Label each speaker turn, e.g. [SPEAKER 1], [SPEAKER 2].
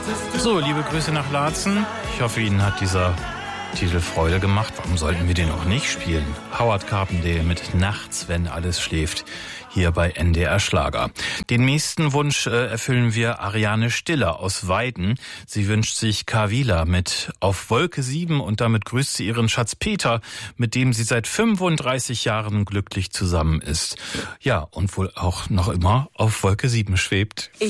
[SPEAKER 1] So, liebe Grüße nach Laatzen. Ich hoffe, Ihnen hat dieser Titel Freude gemacht. Warum sollten wir den auch nicht spielen? Howard Carpendale mit Nachts, wenn alles schläft, hier bei NDR Schlager. Den nächsten Wunsch erfüllen wir Ariane Stiller aus Weiden. Sie wünscht sich Kavila mit Auf Wolke 7 und damit grüßt sie ihren Schatz Peter, mit dem sie seit 35 Jahren glücklich zusammen ist. Ja, und wohl auch noch immer auf Wolke 7 schwebt.